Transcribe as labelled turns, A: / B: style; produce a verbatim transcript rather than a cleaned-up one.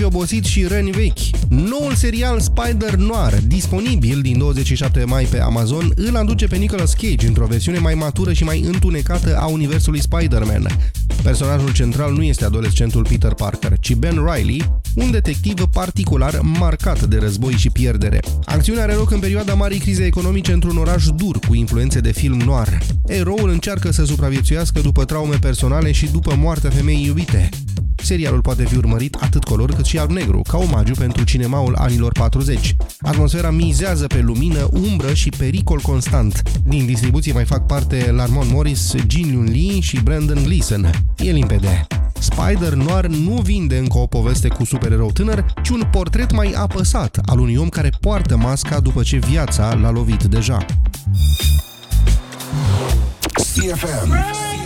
A: obosit și răni vechi. Noul serial Spider Noir, disponibil din douăzeci și șapte mai pe Amazon, îl aduce pe Nicolas Cage într-o versiune mai matură și mai întunecată a universului Spider-Man. Personajul central nu este adolescentul Peter Parker, ci Ben Reilly, un detectiv particular marcat de război și pierdere. Acțiunea are loc în perioada marii crize economice într-un oraș dur cu influențe de film noir. Eroul încearcă să supraviețuiască după traume personale și după moartea femeii iubite. Serialul poate fi urmărit atât color cât și alb-negru, ca omagiu pentru cinemaul anilor patruzeci. Atmosfera mizează pe lumină, umbră și pericol constant. Din distribuție mai fac parte Lamont Morris, Jin Lee și Brendan Gleeson. E limpede. Spider Noir nu vinde încă o poveste cu supererou tânăr, ci un portret mai apăsat al unui om care poartă masca după ce viața l-a lovit deja.
B: C F M